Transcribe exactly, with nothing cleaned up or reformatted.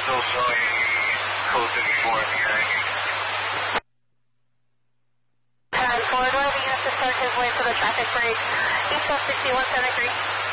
still showing code fifty-four in the area. ten four, one of the units to start his way for the traffic break. East of sixty-one seventy-three.